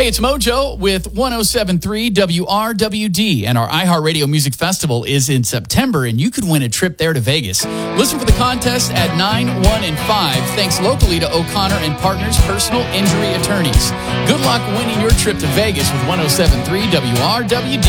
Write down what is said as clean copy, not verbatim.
Hey, it's Mojo with 107.3 WRWD, and our iHeartRadio Music Festival is in September, and you could win a trip there to Vegas. Listen for the contest at 9, 1, and 5, thanks locally to O'Connor and Partners Personal Injury Attorneys. Good luck winning your trip to Vegas with 107.3 WRWD.